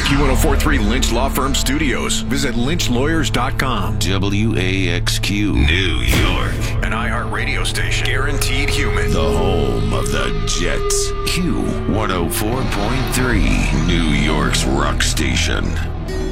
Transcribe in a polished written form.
Q1043 Lynch Law Firm Studios. Visit lynchlawyers.com. WAXQ, New York. An iHeart radio station. Guaranteed human. The home of the Jets. Q104.3, New York's rock station.